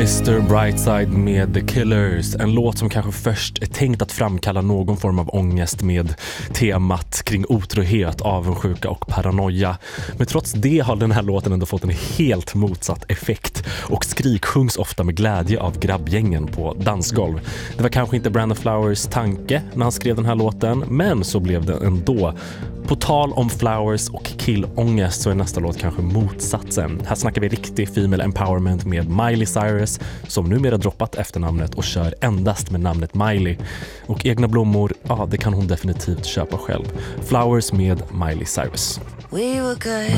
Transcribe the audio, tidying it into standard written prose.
Mr. Brightside med The Killers. En låt som kanske först är tänkt att framkalla någon form av ångest med temat kring otrohet, avundsjuka och paranoia. Men trots det har den här låten ändå fått en helt motsatt effekt och skriksjungs ofta med glädje av grabbgängen på dansgolv. Det var kanske inte Brandon Flowers tanke när han skrev den här låten, men så blev det ändå. På tal om Flowers och killångest så är nästa låt kanske motsatsen. Här snackar vi riktig female empowerment med Miley Cyrus som numera droppat efternamnet och kör endast med namnet Miley. Och egna blommor, ja det kan hon definitivt köpa själv. Flowers med Miley Cyrus. We were good.